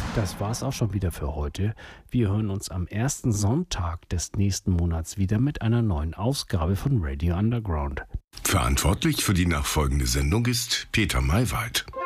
Das war's auch schon wieder für heute. Wir hören uns am ersten Sonntag des nächsten Monats wieder mit einer neuen Ausgabe von Radio Underground. Verantwortlich für die nachfolgende Sendung ist Peter Maywald.